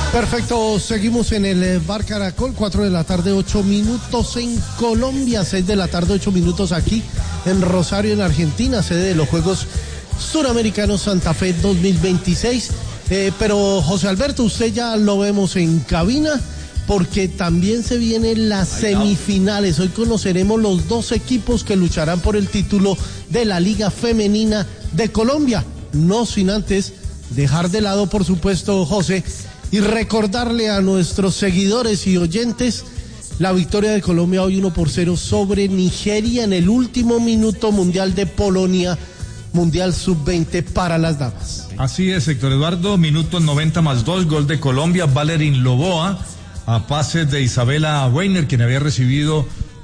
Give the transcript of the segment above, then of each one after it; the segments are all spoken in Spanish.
Perfecto, seguimos en el Bar Caracol, 4 de la tarde, 8 minutos en Colombia, 6 de la tarde, 8 minutos aquí en Rosario, en Argentina, sede de los Juegos Suramericanos Santa Fe 2026. Pero José Alberto, usted ya lo vemos en cabina, porque también se vienen las semifinales. Hoy conoceremos los dos equipos que lucharán por el título de la Liga Femenina de Colombia. No sin antes dejar de lado, por supuesto, José, y recordarle a nuestros seguidores y oyentes la victoria de Colombia hoy 1-0 sobre Nigeria en el último minuto mundial de Polonia, Mundial Sub-20 para las damas. Así es, Héctor Eduardo, minuto 90+2, gol de Colombia, Valerín Loboa, a pases de Isabela Weiner, quien había recibido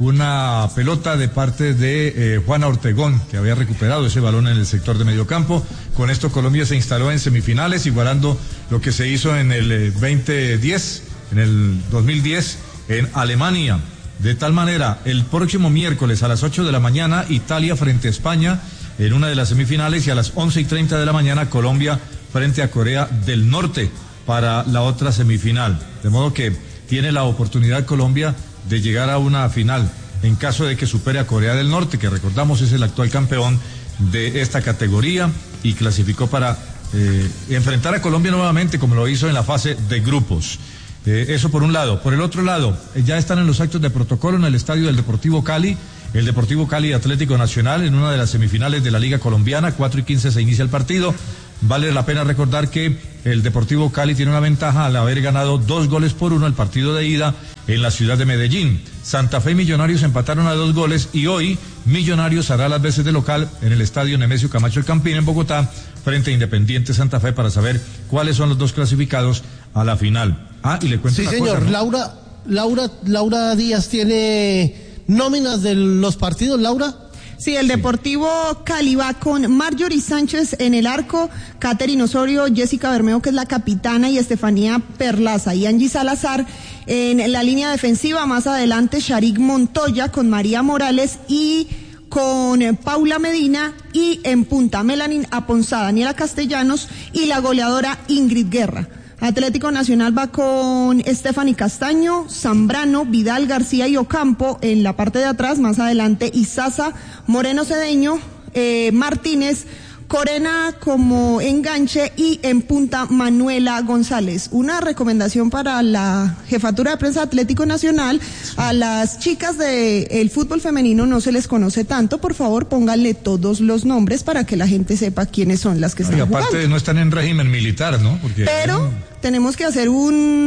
una pelota de parte de Juana Ortegón, que había recuperado ese balón en el sector de mediocampo. Con esto Colombia se instaló en semifinales, igualando lo que se hizo en el 2010, en el 2010 en Alemania. De tal manera, el próximo miércoles a las 8 de la mañana, Italia frente a España en una de las semifinales, y a las 11:30 de la mañana, Colombia frente a Corea del Norte para la otra semifinal. De modo que tiene la oportunidad Colombia de llegar a una final en caso de que supere a Corea del Norte, que recordamos es el actual campeón de esta categoría y clasificó para enfrentar a Colombia nuevamente, como lo hizo en la fase de grupos. Eso por un lado. Por el otro lado, ya están en los actos de protocolo en el estadio del Deportivo Cali, el Deportivo Cali Atlético Nacional, en una de las semifinales de la Liga Colombiana. 4:15 se inicia el partido. Vale la pena recordar que el Deportivo Cali tiene una ventaja al haber ganado 2-1 el partido de ida en la ciudad de Medellín. Santa Fe y Millonarios empataron a 2 goles, y hoy Millonarios hará las veces de local en el estadio Nemesio Camacho El Campín en Bogotá frente a Independiente Santa Fe para saber cuáles son los dos clasificados a la final. Y le cuento sí, una señor, cosa, ¿no? Laura Díaz tiene nóminas de los partidos, Laura. Sí, el Deportivo Cali va con Marjorie Sánchez en el arco, Catherine Osorio, Jessica Bermeo, que es la capitana, y Estefanía Perlaza y Angie Salazar en la línea defensiva. Más adelante, Sharik Montoya con María Morales y con Paula Medina, y en punta Melanie Aponzá, Daniela Castellanos y la goleadora Ingrid Guerra. Atlético Nacional va con Stephanie Castaño, Zambrano, Vidal, García y Ocampo en la parte de atrás. Más adelante, Isaza, Moreno Cedeño, Martínez, Corena como enganche, y en punta Manuela González. Una recomendación para la jefatura de prensa de Atlético Nacional: a las chicas del fútbol femenino no se les conoce tanto, por favor pónganle todos los nombres para que la gente sepa quiénes son las que están jugando. Y aparte no están en régimen militar, ¿no? Pero tenemos que hacer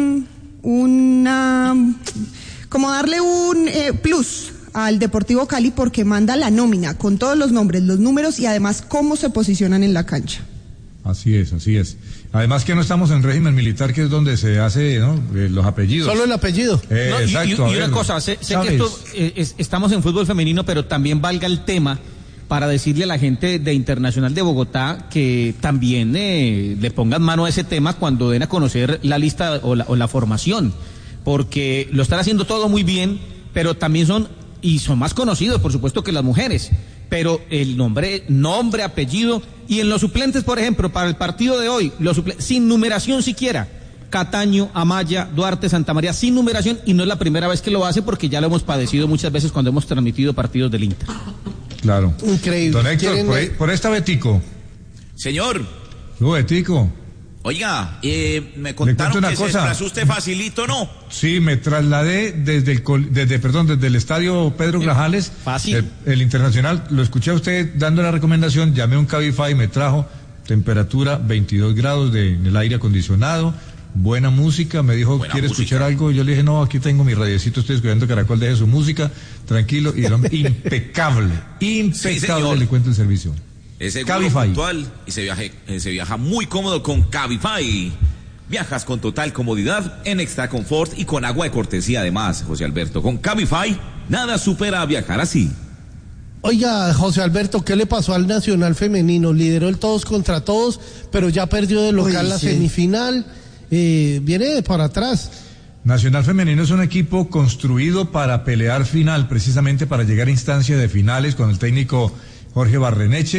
como darle un plus al Deportivo Cali, porque manda la nómina con todos los nombres, los números y además cómo se posicionan en la cancha. Así es. Además que no estamos en régimen militar, que es donde se hace, ¿no?, los apellidos. Solo el apellido. Exacto. Y una cosa, sé que esto estamos en fútbol femenino, pero también valga el tema para decirle a la gente de Internacional de Bogotá que también le pongan mano a ese tema cuando den a conocer la lista o la formación, porque lo están haciendo todo muy bien, pero también son más conocidos, por supuesto, que las mujeres, pero el nombre, apellido, y en los suplentes, por ejemplo, para el partido de hoy, sin numeración siquiera: Cataño, Amaya, Duarte, Santa María, sin numeración, y no es la primera vez que lo hace, porque ya lo hemos padecido muchas veces cuando hemos transmitido partidos del Inter. Claro. Increíble. Don Héctor, por esta Betico. Señor. Betico. Oiga, me contaron que se desplazó usted facilito, ¿no? Sí, me trasladé desde el estadio Pedro Grajales. Fácil. El Internacional, lo escuché a usted dando la recomendación, llamé a un Cabify y me trajo temperatura 22 grados en el aire acondicionado, buena música, me dijo, ¿quiere escuchar algo? Y yo le dije, no, aquí tengo mi radiecito, estoy escuchando Caracol, deje su música, tranquilo, y el hombre, impecable, sí, le cuento el servicio. Es seguro, puntual, y se viaja muy cómodo con Cabify. Viajas con total comodidad, en extra confort y con agua de cortesía además, José Alberto. Con Cabify, nada supera a viajar así. Oiga, José Alberto, ¿qué le pasó al Nacional femenino? Lideró el todos contra todos, pero ya perdió de local la semifinal. Viene para atrás. Nacional femenino es un equipo construido para pelear final, precisamente para llegar a instancia de finales, con el técnico Jorge Barreneche,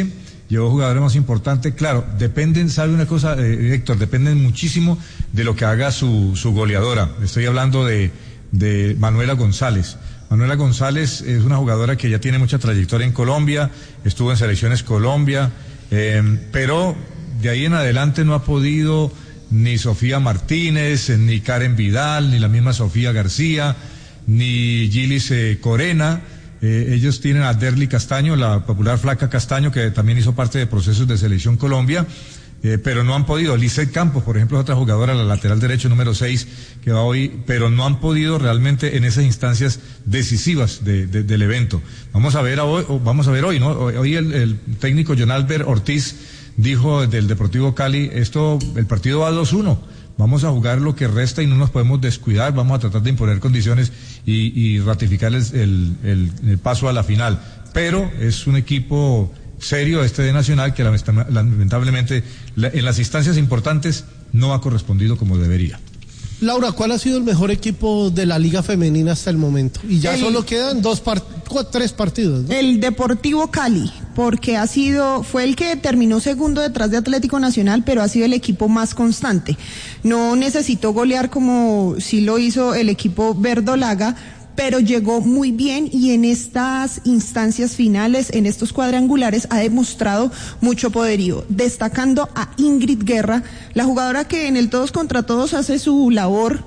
llevó jugadores más importantes. Claro, dependen, ¿sabe una cosa, Héctor? Dependen muchísimo de lo que haga su goleadora. Estoy hablando de Manuela González. Manuela González es una jugadora que ya tiene mucha trayectoria en Colombia, estuvo en Selecciones Colombia, pero de ahí en adelante no ha podido ni Sofía Martínez, ni Karen Vidal, ni la misma Sofía García, ni Gilis Corena. Ellos tienen a Derly Castaño, la popular Flaca Castaño, que también hizo parte de procesos de Selección Colombia, pero no han podido. Lizeth Campos, por ejemplo, es otra jugadora, la lateral derecho número 6, que va hoy, pero no han podido realmente en esas instancias decisivas del evento. Vamos a ver hoy, ¿no? Hoy el técnico John Albert Ortiz dijo del Deportivo Cali, el partido va 2-1. Vamos a jugar lo que resta y no nos podemos descuidar, vamos a tratar de imponer condiciones y ratificar el paso a la final. Pero es un equipo serio de Nacional que lamentablemente en las instancias importantes no ha correspondido como debería. Laura, ¿cuál ha sido el mejor equipo de la Liga Femenina hasta el momento? Y ya solo quedan 3 partidos, ¿no? El Deportivo Cali, porque fue el que terminó segundo detrás de Atlético Nacional, pero ha sido el equipo más constante. No necesitó golear como sí lo hizo el equipo verdolaga, pero llegó muy bien y en estas instancias finales, en estos cuadrangulares, ha demostrado mucho poderío, destacando a Ingrid Guerra, la jugadora que en el todos contra todos hace su labor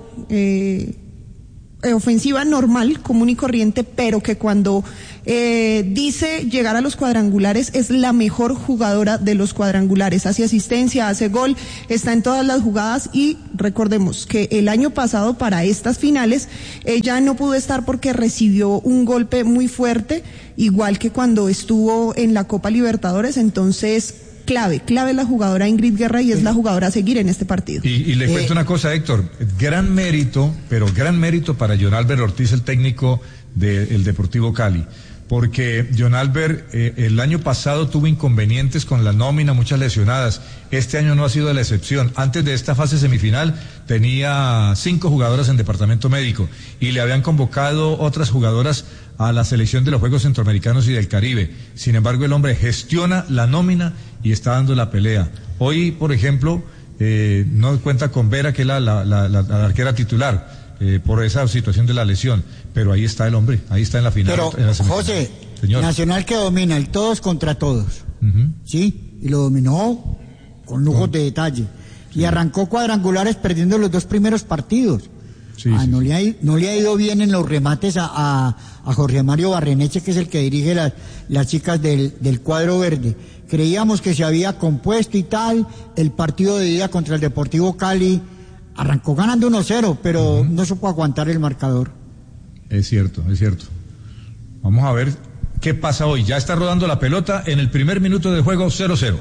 ofensiva normal, común y corriente, pero que cuando dice llegar a los cuadrangulares es la mejor jugadora de los cuadrangulares, hace asistencia, hace gol, está en todas las jugadas y recordemos que el año pasado para estas finales ella no pudo estar porque recibió un golpe muy fuerte, igual que cuando estuvo en la Copa Libertadores, entonces clave la jugadora Ingrid Guerra y es la jugadora a seguir en este partido. Y le cuento una cosa, Héctor, gran mérito para John Albert Ortiz, el técnico del Deportivo Cali, porque John Albert el año pasado tuvo inconvenientes con la nómina, muchas lesionadas. Este año no ha sido la excepción. Antes de esta fase semifinal tenía 5 jugadoras en departamento médico y le habían convocado otras jugadoras a la selección de los Juegos Centroamericanos y del Caribe. Sin embargo, el hombre gestiona la nómina y está dando la pelea. Hoy, por ejemplo, no cuenta con Vera, que es la arquera titular, por esa situación de la lesión, pero ahí está el hombre, ahí está en la final. Pero, en la José, señor. Nacional que domina el todos contra todos, ¿sí? Y lo dominó con lujos de detalle. Sí. Y arrancó cuadrangulares perdiendo los 2 primeros partidos. Sí, no le ha ido bien en los remates a Jorge Mario Barreneche, que es el que dirige las chicas del cuadro verde. Creíamos que se había compuesto y tal. El partido de ida contra el Deportivo Cali arrancó ganando 1-0, pero no supo aguantar el marcador. Es cierto. Vamos a ver qué pasa hoy. Ya está rodando la pelota en el primer minuto de juego, 0-0.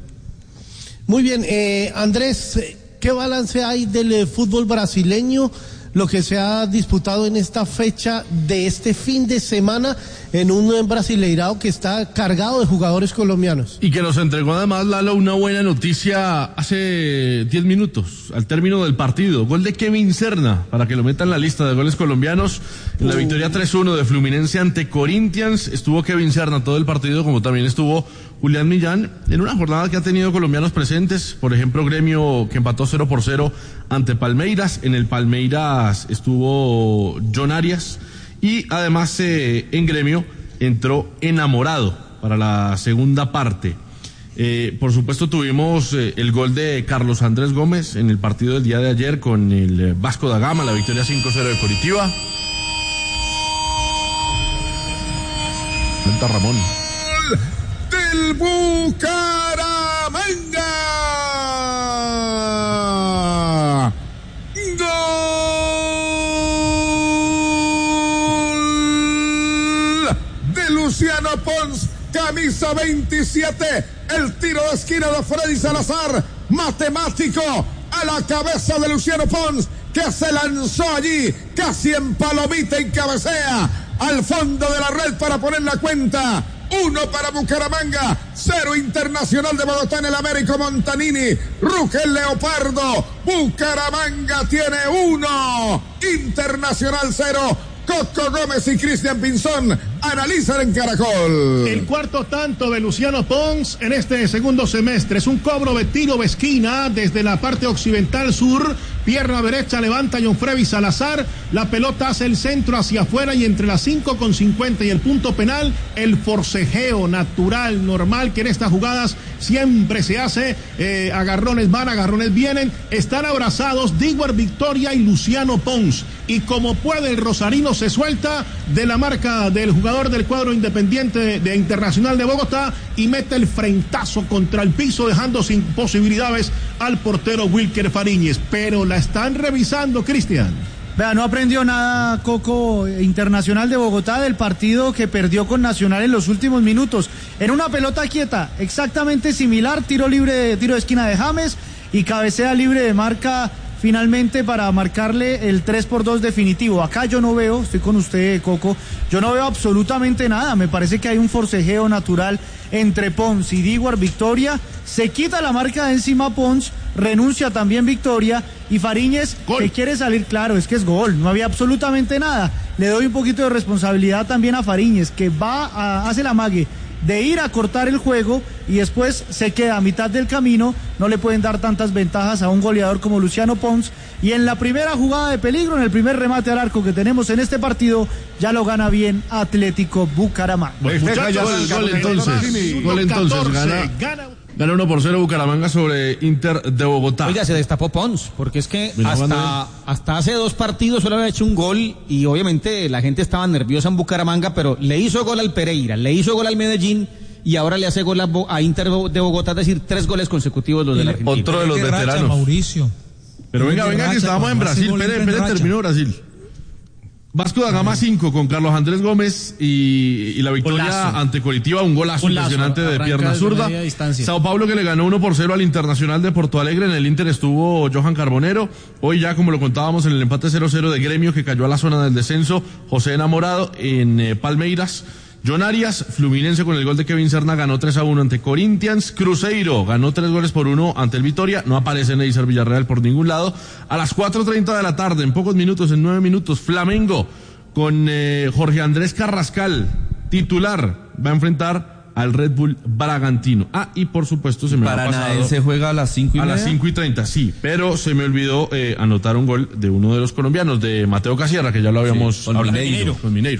Muy bien, Andrés, ¿qué balance hay del fútbol brasileño? Lo que se ha disputado en esta fecha de este fin de semana en un Brasileirao que está cargado de jugadores colombianos. Y que nos entregó además, Lalo, una buena noticia hace 10 minutos, al término del partido. Gol de Kevin Serna, para que lo metan en la lista de goles colombianos. En la victoria 3-1 de Fluminense ante Corinthians, estuvo Kevin Serna todo el partido, como también estuvo Julián Millán, en una jornada que ha tenido colombianos presentes, por ejemplo, Gremio que empató 0-0 ante Palmeiras. En el Palmeiras estuvo John Arias y además en Gremio entró Enamorado para la segunda parte. Por supuesto tuvimos el gol de Carlos Andrés Gómez en el partido del día de ayer con el Vasco da Gama, la victoria 5-0 de Coritiba. Ramón del Bucaramanga. Gol de Luciano Pons, camisa 27. El tiro de esquina de Freddy Salazar, matemático, a la cabeza de Luciano Pons, que se lanzó allí casi en palomita y cabecea al fondo de la red para poner la cuenta. 1 para Bucaramanga, 0 Internacional de Bogotá en el Américo Montanini. Ruge el Leopardo. Bucaramanga tiene 1, Internacional 0. Coco Gómez y Cristian Pinzón analizan en Caracol. El cuarto tanto de Luciano Pons en este segundo semestre es un cobro de tiro de esquina desde la parte occidental sur. Pierna derecha levanta John Freddy Salazar. La pelota hace el centro hacia afuera y entre las 5:50 y el punto penal, el forcejeo natural, normal que en estas jugadas siempre se hace. Agarrones van, agarrones vienen. Están abrazados Diguar Victoria y Luciano Pons. Y como puede, el rosarino se suelta de la marca del jugador del cuadro Independiente de Internacional de Bogotá y mete el frentazo contra el piso, dejando sin posibilidades al portero Wilker Fariñez. Pero la están revisando, Cristian. Vea, no aprendió nada Coco, Internacional de Bogotá, del partido que perdió con Nacional en los últimos minutos. En una pelota quieta, exactamente similar, tiro de esquina de James y cabecea libre de marca finalmente para marcarle el 3-2 definitivo. Acá yo no veo, estoy con usted, Coco, yo no veo absolutamente nada. Me parece que hay un forcejeo natural entre Pons y Diguar Victoria. Se quita la marca de encima Pons, renuncia también Victoria y Fariñez, que quiere salir, claro, es que es gol, no había absolutamente nada. Le doy un poquito de responsabilidad también a Fariñez, que hace la mague de ir a cortar el juego y después se queda a mitad del camino. No le pueden dar tantas ventajas a un goleador como Luciano Pons, y en la primera jugada de peligro, en el primer remate al arco que tenemos en este partido, ya lo gana bien Atlético Bucaramanga. Gol entonces, gana 1-0 Bucaramanga sobre Inter de Bogotá. Oiga, se destapó Pons, porque es que hasta hace 2 partidos solo había hecho un gol y obviamente la gente estaba nerviosa en Bucaramanga, pero le hizo gol al Pereira, le hizo gol al Medellín y ahora le hace gol a Inter de Bogotá, es decir, 3 goles consecutivos los del Argentina. Otro de los veteranos. Mauricio. Pero venga, que estábamos en Brasil. Pérez terminó Brasil. Vasco da Gama 5 con Carlos Andrés Gómez y la victoria ante Coritiba, un golazo impresionante de pierna zurda. Sao Paulo que le ganó 1-0 al Internacional de Porto Alegre. En el Inter estuvo Johan Carbonero. Hoy ya, como lo contábamos, en el empate 0-0 de Gremio que cayó a la zona del descenso, José Enamorado en Palmeiras. John Arias, Fluminense con el gol de Kevin Serna ganó 3-1 ante Corinthians. Cruzeiro ganó 3-1 ante el Vitória. No aparece Neisser Villarreal por ningún lado. A las 4:30 de la tarde, en pocos minutos, en 9 minutos, Flamengo con Jorge Andrés Carrascal, titular, va a enfrentar al Red Bull Bragantino. Y por supuesto se me ha pasado. Se juega a las 5:30. A las 5:30, sí, pero se me olvidó anotar un gol de uno de los colombianos, de Mateo Casierra, que ya lo habíamos hablado. Con Mineiro.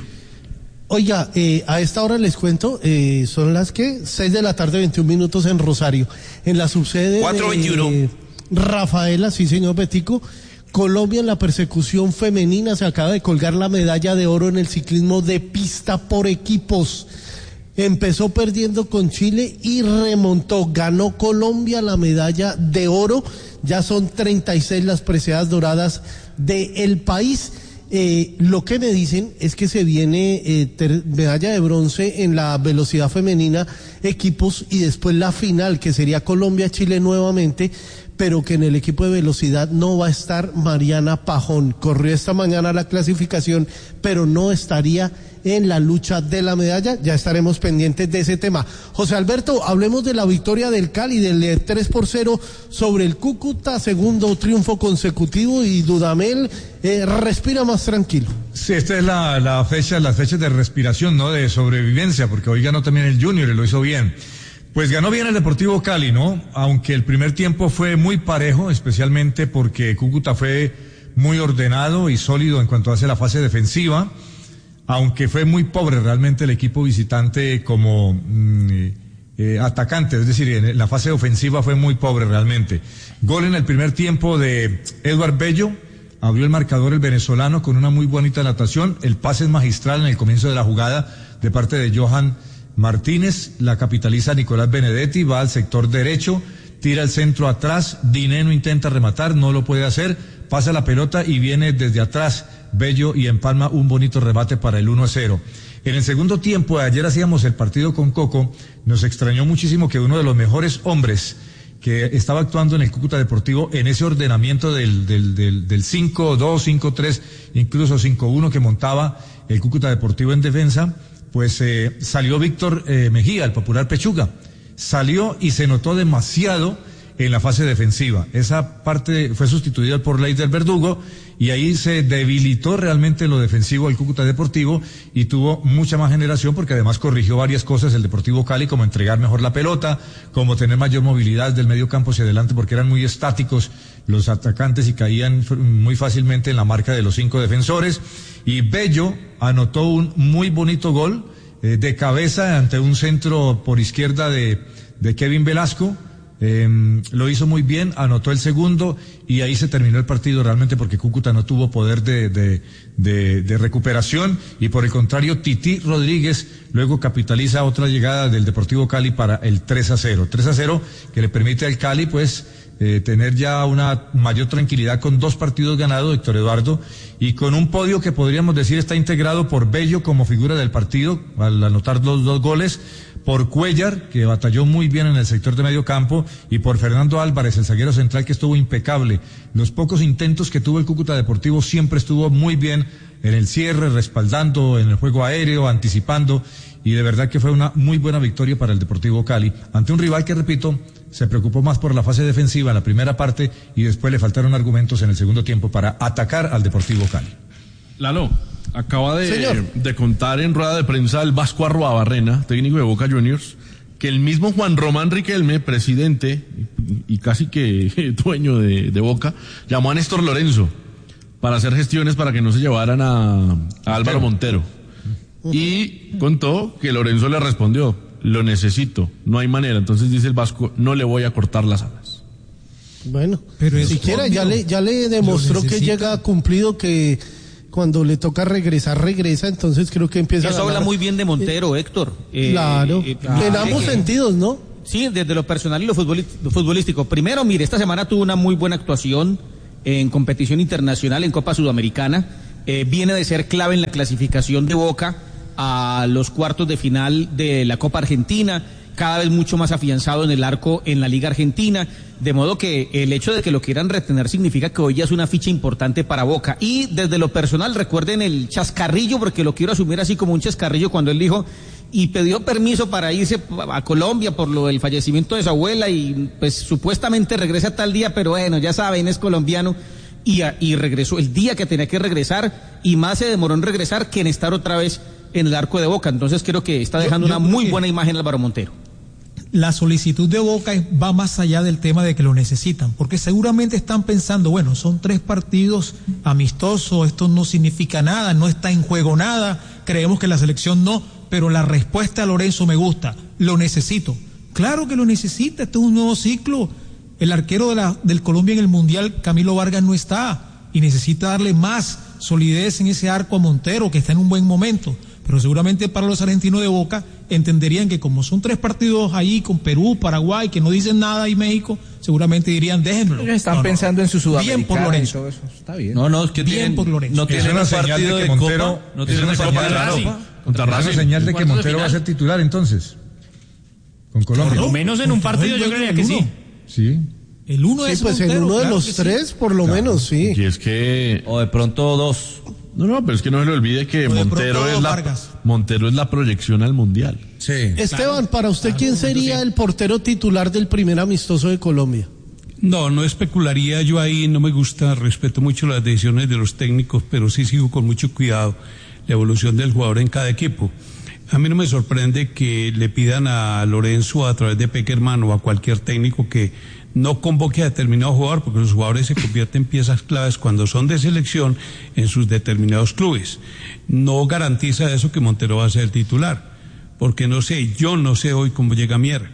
Oiga, a esta hora les cuento, son las 6 de la tarde, 21 minutos en Rosario. En la subsede 4:21. Rafaela, sí señor Betico, Colombia en la persecución femenina se acaba de colgar la medalla de oro en el ciclismo de pista por equipos. Empezó perdiendo con Chile y remontó, ganó Colombia la medalla de oro, ya son 36 las preseas doradas del país. Lo que me dicen es que se viene medalla de bronce en la velocidad femenina equipos y después la final, que sería Colombia-Chile nuevamente, pero que en el equipo de velocidad no va a estar Mariana Pajón. Corrió esta mañana la clasificación, pero no estaría en la lucha de la medalla. Ya estaremos pendientes de ese tema. José Alberto, hablemos de la victoria del Cali, del 3-0 sobre el Cúcuta, segundo triunfo consecutivo, y Dudamel respira más tranquilo. Sí, esta es las fechas de respiración, ¿no? De sobrevivencia, porque hoy ganó también el Junior y lo hizo bien. Pues ganó bien el Deportivo Cali, ¿no? Aunque el primer tiempo fue muy parejo, especialmente porque Cúcuta fue muy ordenado y sólido en cuanto hace la fase defensiva, aunque fue muy pobre realmente el equipo visitante como atacante, es decir, en la fase ofensiva fue muy pobre realmente. Gol en el primer tiempo de Edward Bello, abrió el marcador el venezolano con una muy bonita anotación, el pase es magistral en el comienzo de la jugada de parte de Johan Martínez, la capitaliza Nicolás Benedetti, va al sector derecho, tira el centro atrás, Dineno intenta rematar, no lo puede hacer, pasa la pelota y viene desde atrás Bello y empalma un bonito remate para el 1-0. En el segundo tiempo, ayer hacíamos el partido con Coco, nos extrañó muchísimo que uno de los mejores hombres que estaba actuando en el Cúcuta Deportivo en ese ordenamiento del 5-2, 5-3, incluso 5-1 que montaba el Cúcuta Deportivo en defensa, pues salió Víctor Mejía, el popular Pechuga. Salió y se notó demasiado en la fase defensiva. Esa parte fue sustituida por Leider Verdugo y ahí se debilitó realmente lo defensivo del Cúcuta Deportivo y tuvo mucha más generación porque además corrigió varias cosas el Deportivo Cali, como entregar mejor la pelota, como tener mayor movilidad del medio campo hacia adelante porque eran muy estáticos los atacantes y caían muy fácilmente en la marca de los 5 defensores. Y Bello anotó un muy bonito gol de cabeza ante un centro por izquierda de Kevin Velasco. Lo hizo muy bien, anotó el segundo y ahí se terminó el partido realmente porque Cúcuta no tuvo poder de recuperación y por el contrario Tití Rodríguez luego capitaliza otra llegada del Deportivo Cali para el 3-0. 3-0 que le permite al Cali pues tener ya una mayor tranquilidad con 2 partidos ganados, Héctor Eduardo, y con un podio que podríamos decir está integrado por Bello como figura del partido al anotar los 2 goles, por Cuellar, que batalló muy bien en el sector de medio campo, y por Fernando Álvarez, el zaguero central, que estuvo impecable. Los pocos intentos que tuvo el Cúcuta Deportivo siempre estuvo muy bien en el cierre, respaldando en el juego aéreo, anticipando, y de verdad que fue una muy buena victoria para el Deportivo Cali, ante un rival que, repito, se preocupó más por la fase defensiva en la primera parte, y después le faltaron argumentos en el segundo tiempo para atacar al Deportivo Cali. Lalo, acaba de contar en rueda de prensa el Vasco Arruabarrena, técnico de Boca Juniors, que el mismo Juan Román Riquelme, presidente y casi que dueño de Boca, llamó a Néstor Lorenzo para hacer gestiones para que no se llevaran a Álvaro Montero. Y contó que Lorenzo le respondió: lo necesito, no hay manera. Entonces dice el Vasco: no le voy a cortar las alas. Bueno, pero siquiera ya le demostró que llega cumplido, que cuando le toca regresar, regresa, entonces creo que empieza Eso habla muy bien de Montero, Héctor. Claro, en ambos sentidos, ¿no? Sí, desde lo personal y lo futbolístico. Primero, mire, esta semana tuvo una muy buena actuación en competición internacional, en Copa Sudamericana. Viene de ser clave en la clasificación de Boca a los cuartos de final de la Copa Argentina, cada vez mucho más afianzado en el arco en la Liga Argentina, de modo que el hecho de que lo quieran retener significa que hoy ya es una ficha importante para Boca. Y desde lo personal, recuerden el chascarrillo, porque lo quiero asumir así como un chascarrillo, cuando él dijo y pidió permiso para irse a Colombia por lo del fallecimiento de su abuela y pues supuestamente regresa tal día, pero bueno, ya saben, es colombiano. Y regresó el día que tenía que regresar, y más se demoró en regresar que en estar otra vez en el arco de Boca. Entonces creo que está dejando una muy buena imagen Álvaro Montero. La solicitud de Boca va más allá del tema de que lo necesitan, porque seguramente están pensando, bueno, son 3 partidos amistosos, esto no significa nada, no está en juego nada, creemos que la selección no, pero la respuesta a Lorenzo me gusta, lo necesito. Claro que lo necesita, esto es un nuevo ciclo. El arquero del Colombia en el Mundial, Camilo Vargas, no está y necesita darle más solidez en ese arco a Montero, que está en un buen momento. Pero seguramente para los argentinos de Boca entenderían que como son 3 partidos ahí con Perú, Paraguay, que no dicen nada, y México, seguramente dirían déjenmelo. Están pensando en su Sudamericana. Bien por Lorenzo. Eso está bien. No, es que bien por Lorenzo. No tiene una un señal partido de que de Montero, Copa, no tiene una señal de que Montero va a ser titular entonces con Colombia. Por lo menos en un partido yo creía que sí. Sí. El uno es pues Montero, en uno de los 3 por lo menos, sí. Y es que... o de pronto 2. No, pero es que no se le olvide que Montero es la proyección al Mundial. Sí. Esteban, para usted, ¿quién sería el portero titular del primer amistoso de Colombia? No especularía yo ahí, no me gusta, respeto mucho las decisiones de los técnicos, pero sí sigo con mucho cuidado la evolución del jugador en cada equipo. A mí no me sorprende que le pidan a Lorenzo a través de Peckerman o a cualquier técnico que no convoque a determinado jugador, porque los jugadores se convierten en piezas claves cuando son de selección en sus determinados clubes. No garantiza eso que Montero va a ser el titular, porque yo no sé hoy cómo llega Mier.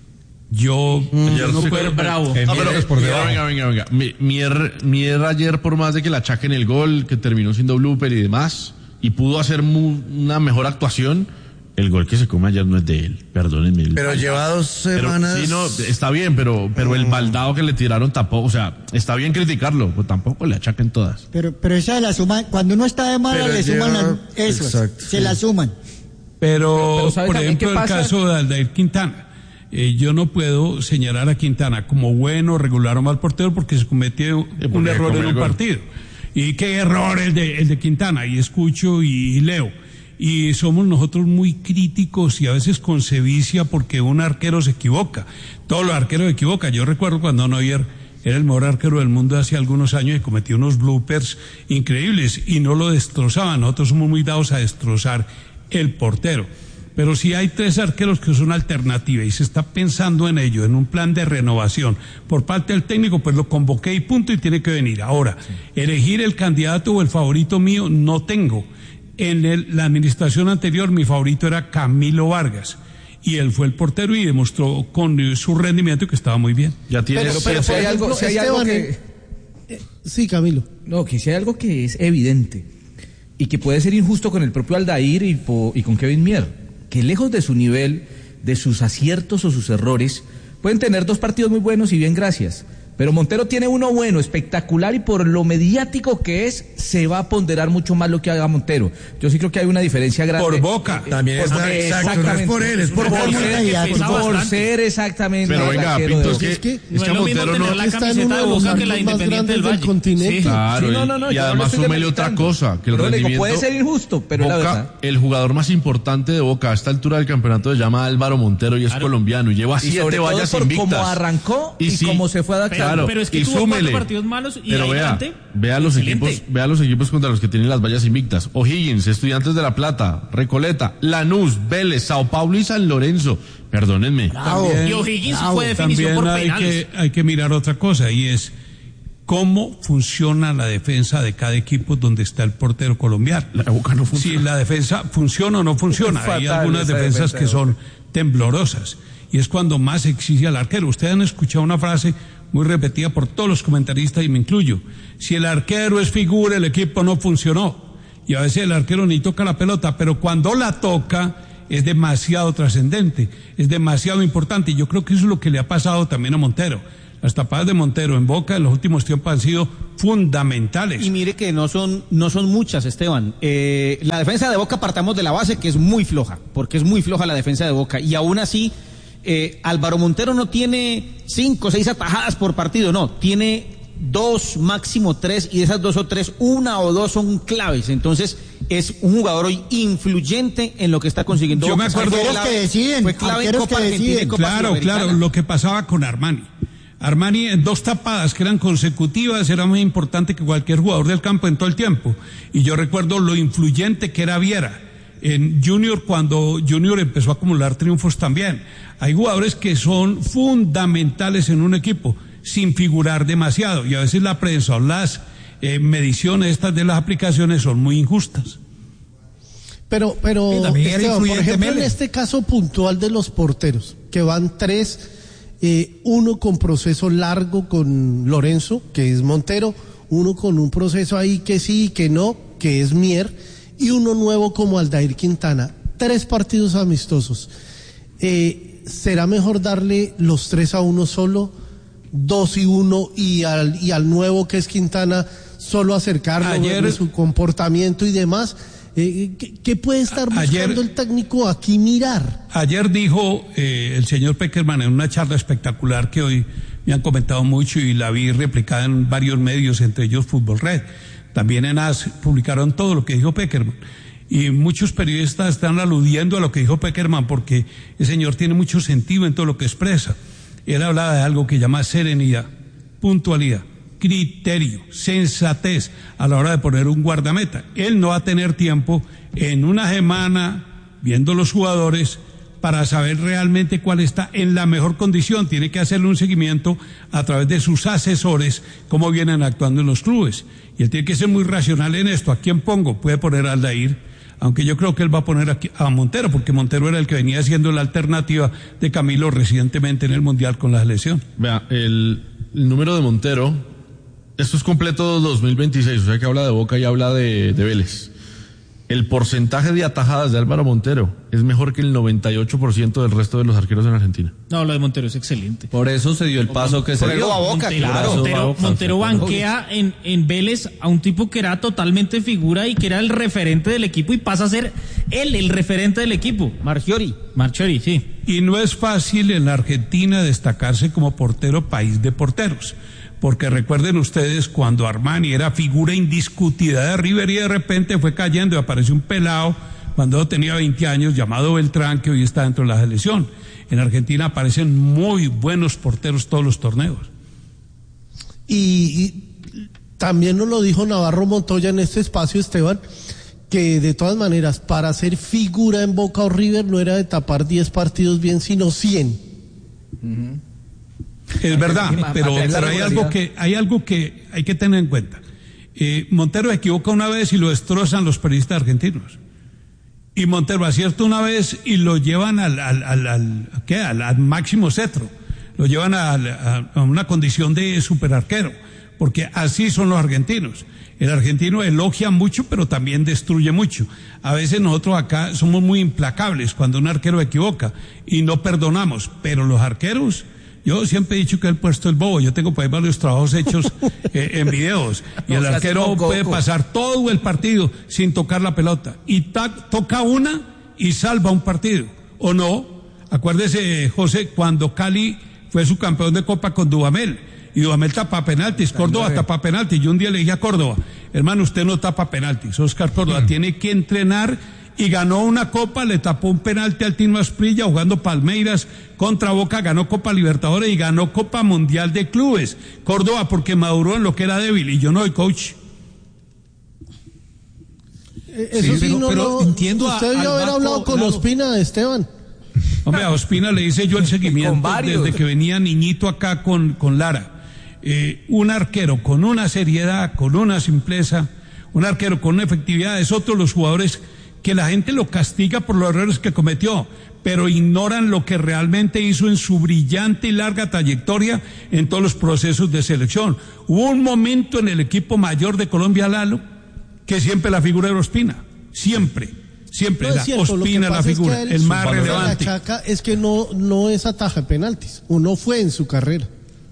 Yo no puedo... Bravo. Venga. Mier ayer, por más de que la achaquen el gol, que terminó siendo blooper y demás, y pudo hacer una mejor actuación, el gol que se come ayer no es de él, perdónenme. Pero lleva 2 semanas. Sí, no, está bien, pero el baldado que le tiraron tampoco, o sea, está bien criticarlo, pero tampoco le achaquen todas. Pero esa de la suma, cuando uno está de mala, le suman eso, se la suman. Pero por ejemplo, el caso de Aldair Quintana. Yo no puedo señalar a Quintana como bueno, regular o mal portero porque se cometió un error en un partido. ¿Y qué error el de Quintana? Y escucho y leo. y somos nosotros muy críticos y a veces con sevicia porque un arquero se equivoca. Todos los arqueros se equivocan. Yo recuerdo cuando Neuer era el mejor arquero del mundo hace algunos años y cometió unos bloopers increíbles y no lo destrozaban. Nosotros somos muy dados a destrozar el portero. Pero si hay 3 arqueros que son alternativa y se está pensando en ello, en un plan de renovación por parte del técnico, pues lo convoqué y punto, y tiene que venir. Ahora, elegir el candidato o el favorito mío no tengo. En la administración anterior mi favorito era Camilo Vargas y él fue el portero y demostró con su rendimiento que estaba muy bien. Ya tiene, pero si hay algo, que... Sí, Camilo. No, que si hay algo que es evidente y que puede ser injusto con el propio Aldair y con Kevin Mier, que lejos de su nivel, de sus aciertos o sus errores, pueden tener 2 partidos muy buenos y bien, gracias. Pero Montero tiene uno bueno, espectacular, y por lo mediático que es, se va a ponderar mucho más lo que haga Montero. Yo sí creo que hay una diferencia grande. Por Boca. También exactamente. No es por él, es por ser exactamente. Pero venga, Pinto, es que Montero no está en uno de los arcos más grandes del continente. Sí. Claro, y además súmele otra cosa, que el rendimiento... puede ser injusto, pero Boca, la verdad... el jugador más importante de Boca a esta altura del campeonato se llama Álvaro Montero y es colombiano, y lleva 7 vallas invictas. Como arrancó y cómo se fue adaptando. Claro, pero es que tuvo 4 partidos malos y pero vea los equipos contra los que tienen las vallas invictas: O'Higgins, Estudiantes de La Plata, Recoleta, Lanús, Vélez, Sao Paulo y San Lorenzo. Perdónenme. Y O'Higgins fue definición por penales. Hay que mirar otra cosa, y es cómo funciona la defensa de cada equipo donde está el portero colombiano. La Boca no funciona. Si la defensa funciona o no funciona. Hay algunas defensas que son temblorosas, y es cuando más exige al arquero. Ustedes han escuchado una frase muy repetida por todos los comentaristas y me incluyo: si el arquero es figura, el equipo no funcionó. Y a veces el arquero ni toca la pelota, pero cuando la toca es demasiado trascendente, es demasiado importante, y yo creo que eso es lo que le ha pasado también a Montero. Las tapadas de Montero en Boca en los últimos tiempos han sido fundamentales. Y mire que no son muchas, Esteban. La defensa de Boca, partamos de la base que es muy floja, porque es muy floja la defensa de Boca, y aún así Álvaro Montero no tiene 5 o 6 atajadas por partido, no, tiene 2, máximo 3, y de esas 2 o 3, 1 o 2 son claves. Entonces es un jugador hoy influyente en lo que está consiguiendo. Yo me acuerdo fue clave en Copa Argentina y Copa Sudamericana. Claro, lo que pasaba con Armani en 2 tapadas que eran consecutivas era muy importante que cualquier jugador del campo en todo el tiempo. Y yo recuerdo lo influyente que era Viera en Junior, cuando Junior empezó a acumular triunfos también. Hay jugadores que son fundamentales en un equipo sin figurar demasiado, y a veces la prensa o las mediciones estas de las aplicaciones son muy injustas. Pero Esteban, por ejemplo, en este caso puntual de los porteros, que van 3, uno con proceso largo con Lorenzo, que es Montero, uno con un proceso ahí que sí y que no, que es Mier, y uno nuevo como Aldair Quintana. 3 partidos amistosos. ¿Será mejor darle los 3 a uno solo, 2 y 1, y al nuevo que es Quintana solo acercarlo de su comportamiento y demás? ¿Qué puede estar buscando el técnico aquí mirar? Ayer dijo el señor Peckerman en una charla espectacular que hoy me han comentado mucho y la vi replicada en varios medios, entre ellos Fútbol Red. También en AS publicaron todo lo que dijo Peckerman. Y muchos periodistas están aludiendo a lo que dijo Peckerman porque el señor tiene mucho sentido en todo lo que expresa. Él hablaba de algo que llama serenidad, puntualidad, criterio, sensatez a la hora de poner un guardameta. Él no va a tener tiempo en una semana viendo los jugadores para saber realmente cuál está en la mejor condición. Tiene que hacerle un seguimiento a través de sus asesores, cómo vienen actuando en los clubes. Y él tiene que ser muy racional en esto. ¿A quién pongo? Puede poner a Aldair, aunque yo creo que él va a poner aquí a Montero, porque Montero era el que venía siendo la alternativa de Camilo recientemente en el Mundial con la selección. Vea, el número de Montero, esto es completo 2026, o sea que habla de Boca y habla de Vélez. El porcentaje de atajadas de Álvaro Montero es mejor que el 98% del resto de los arqueros en Argentina. No, lo de Montero es excelente. Por eso se dio el paso que se dio. A Boca, Montero banquea en Vélez a un tipo que era totalmente figura y que era el referente del equipo, y pasa a ser él el referente del equipo. Marchiori, sí. Y no es fácil en la Argentina destacarse como portero país de porteros. Porque recuerden ustedes cuando Armani era figura indiscutida de River y de repente fue cayendo y apareció un pelado cuando tenía 20 años, llamado Beltrán, que hoy está dentro de la selección. En Argentina aparecen muy buenos porteros todos los torneos. Y también nos lo dijo Navarro Montoya en este espacio, Esteban, que de todas maneras, para ser figura en Boca o River no era de tapar 10 partidos bien, sino 100. Es verdad, pero hay algo que hay que tener en cuenta. Montero se equivoca una vez y lo destrozan los periodistas argentinos. Y Montero acierta una vez y lo llevan al máximo cetro. Lo llevan a una condición de superarquero, porque así son los argentinos. El argentino elogia mucho, pero también destruye mucho. A veces nosotros acá somos muy implacables cuando un arquero equivoca y no perdonamos, pero los arqueros, yo siempre he dicho que el puesto es bobo. Yo tengo por ahí varios trabajos hechos en videos, y el arquero puede pasar todo el partido sin tocar la pelota y toca una y salva un partido, ¿o no? Acuérdese, José, cuando Cali fue su campeón de Copa con Dudamel, y Dudamel tapa penaltis, Córdoba tapa penaltis. Yo un día le dije a Córdoba, hermano, usted no tapa penaltis, Oscar Córdoba tiene que entrenar, y ganó una copa, le tapó un penalti al Tino Asprilla jugando Palmeiras contra Boca, ganó Copa Libertadores y ganó Copa Mundial de Clubes. Córdoba porque maduró en lo que era débil, y yo no soy coach. Eso sí, pero entiendo. Usted debió haber hablado con Ospina, Esteban. Hombre, a Ospina le hice yo el seguimiento desde que venía niñito acá con Lara. Un arquero con una seriedad, con una simpleza, un arquero con una efectividad, es otro de los jugadores que la gente lo castiga por los errores que cometió, pero ignoran lo que realmente hizo en su brillante y larga trayectoria en todos los procesos de selección. Hubo un momento en el equipo mayor de Colombia, Lalo, que siempre la figura era Ospina, siempre era Ospina la figura, el más relevante. La chaca es que no es ataja penaltis, uno fue en su carrera.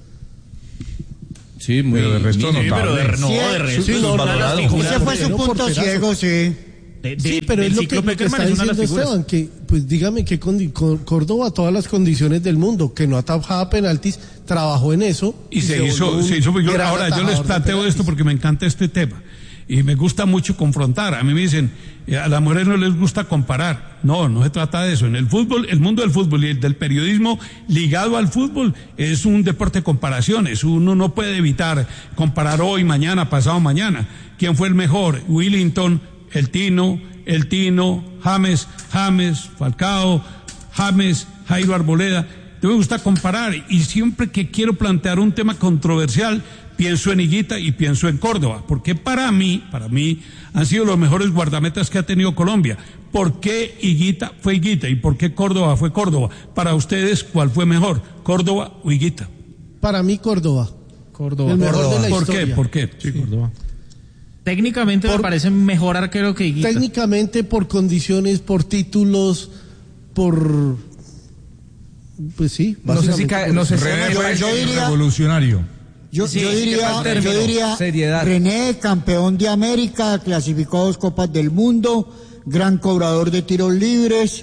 Sí, muy pero de resto no. Pero de resto. Ese fue su punto ciego, sí. Sí, pero es lo que está diciendo Esteban, que pues dígame que Córdoba todas las condiciones del mundo, que no atajaba penaltis, trabajó en eso y se hizo. Ahora yo les planteo esto porque me encanta este tema y me gusta mucho confrontar. A mí me dicen, a las mujeres no les gusta comparar. No se trata de eso. En el fútbol, el mundo del fútbol y el del periodismo ligado al fútbol es un deporte de comparaciones. Uno no puede evitar comparar hoy, mañana, pasado mañana. ¿Quién fue el mejor? Willington, el Tino, James, Falcao, Jairo Arboleda. Me gusta comparar, y siempre que quiero plantear un tema controversial, pienso en Higuita y pienso en Córdoba, porque para mí han sido los mejores guardametas que ha tenido Colombia. ¿Por qué Higuita fue Higuita y por qué Córdoba fue Córdoba? Para ustedes, ¿cuál fue mejor, Córdoba o Higuita? Para mí, Córdoba. El mejor de la historia. ¿Por qué? Sí, Córdoba. Técnicamente me parece mejor arquero que Higuita. Técnicamente, por condiciones, por títulos, por... Pues sí, no sé si revolucionario. Yo diría seriedad. René, campeón de América, clasificó 2 Copas del Mundo, gran cobrador de tiros libres,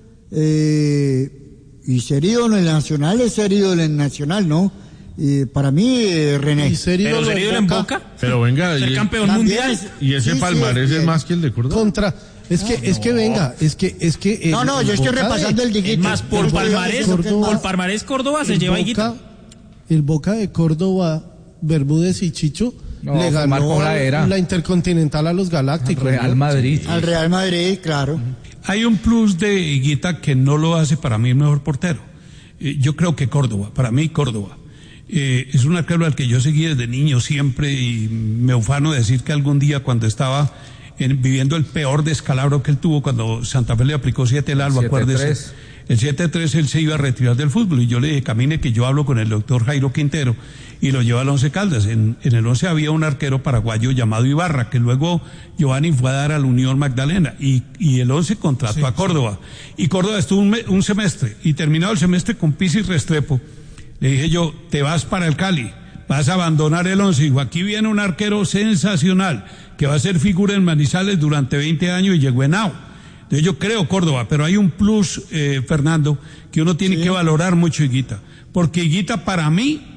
y ser ídolo en el Nacional, es ser ídolo en el Nacional, ¿no? Para mí, René. ¿Pero ser ídolo en Boca? Pero venga, ser campeón mundial. Y ese palmarés es más que el de Córdoba. Es que yo estoy repasando el digito. Más por palmarés Córdoba se lleva Higuita. El Boca de Córdoba, Bermúdez y Chicho le ganó la Intercontinental a los Galácticos. Al Real Madrid, claro. Hay un plus de Higuita que no lo hace para mí el mejor portero. Yo creo que Córdoba, para mí Córdoba. Es un arquero al que yo seguí desde niño siempre, y me ufano de decir que algún día, cuando estaba viviendo el peor descalabro que él tuvo, cuando Santa Fe le aplicó 7 al Alba, acuérdese. El 7-3 él se iba a retirar del fútbol, y yo le dije, camine que yo hablo con el doctor Jairo Quintero, y lo lleva al Once Caldas. En el Once había un arquero paraguayo llamado Ibarra, que luego Giovanni fue a dar a la Unión Magdalena, y el Once contrató a Córdoba, y Córdoba estuvo un semestre, y terminado el semestre con Pizzi y Restrepo, le dije yo, te vas para el Cali, vas a abandonar el Once. Dijo, aquí viene un arquero sensacional, que va a ser figura en Manizales durante 20 años, y llegó en Henao. Entonces yo creo Córdoba, pero hay un plus, Fernando, que uno tiene que valorar mucho Higuita, porque Higuita para mí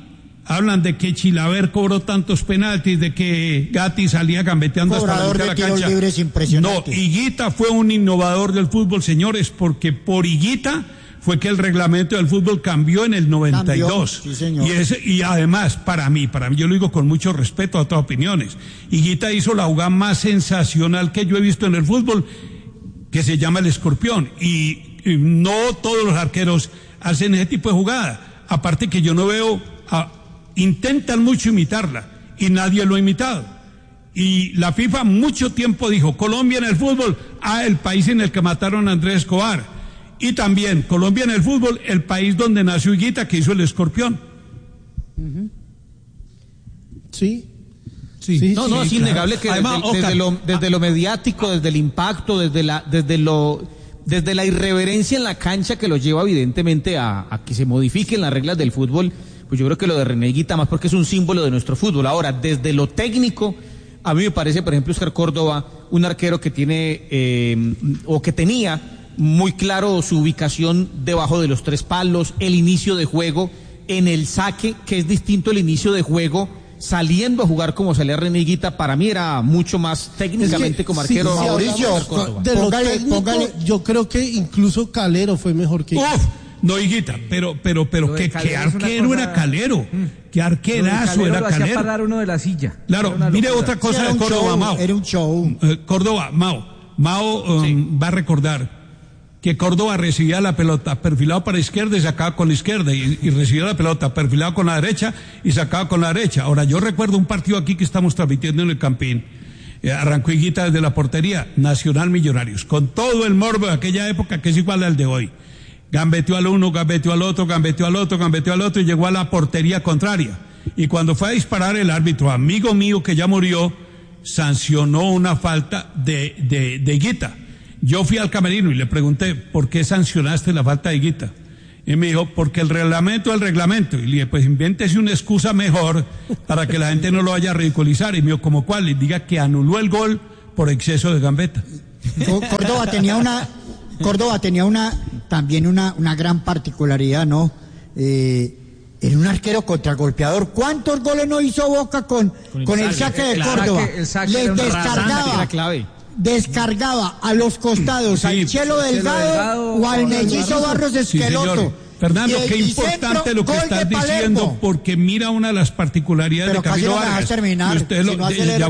Hablan de que Chilaver cobró tantos penaltis, de que Gatti salía gambeteando hasta la mitad de la cancha. Libres impresionantes. No, Higuita fue un innovador del fútbol, señores, porque por Higuita fue que el reglamento del fútbol cambió en el 92. Sí, señor. Y además, para mí, yo lo digo con mucho respeto a todas opiniones, Higuita hizo la jugada más sensacional que yo he visto en el fútbol, que se llama el escorpión. Y no todos los arqueros hacen ese tipo de jugada. Aparte que yo no veo... intentan mucho imitarla y nadie lo ha imitado. Y la FIFA mucho tiempo dijo, Colombia en el fútbol, el país en el que mataron a Andrés Escobar. Y también, Colombia en el fútbol, el país donde nació Higuita, que hizo el escorpión. Sí. No, es innegable que además, desde lo mediático, desde el impacto, desde la irreverencia en la cancha que lo lleva evidentemente a que se modifiquen las reglas del fútbol, pues yo creo que lo de René Higuita, más porque es un símbolo de nuestro fútbol. Ahora, desde lo técnico, a mí me parece, por ejemplo, Oscar Córdoba, un arquero que tiene, o que tenía muy claro su ubicación debajo de los tres palos, el inicio de juego en el saque, que es distinto el inicio de juego saliendo a jugar como salía René Higuita. Para mí era mucho más técnicamente como arquero. Sí, Mauricio, de lo técnico, yo creo que incluso Calero fue mejor que Higuita. No, Higuita, pero ¿qué arquero era Calero? ¿Qué arquerazo era Calero? Hacía parar uno de la silla. Claro, mire otra cosa de Córdoba, Mao. Era un show. Córdoba, Mao va a recordar que Córdoba recibía la pelota perfilado para la izquierda y sacaba con la izquierda, y recibía la pelota perfilado con la derecha y sacaba con la derecha. Ahora, yo recuerdo un partido aquí que estamos transmitiendo en el Campín. Arrancó Higuita desde la portería, Nacional Millonarios, con todo el morbo de aquella época que es igual al de hoy. Gambeteó al uno, gambeteó al otro, gambeteó al otro, gambeteó al otro y llegó a la portería contraria. Y cuando fue a disparar, el árbitro, amigo mío que ya murió, sancionó una falta de Higuita. Yo fui al camerino y le pregunté, ¿por qué sancionaste la falta de Higuita? Y me dijo, porque el reglamento es el reglamento. Y le dije, pues invéntese una excusa mejor para que la gente no lo vaya a ridiculizar. Y me dijo, ¿cómo cuál? Y diga que anuló el gol por exceso de gambeta. Córdoba tenía también una gran particularidad, ¿no? Era un arquero contragolpeador. ¿Cuántos goles no hizo Boca con el saque de Córdoba? Descargaba a los costados al Chelo Delgado o al mellizo Barros Esqueloto. Fernando, qué importante lo que estás diciendo, porque mira una de las particularidades de Camilo Vargas. Terminar,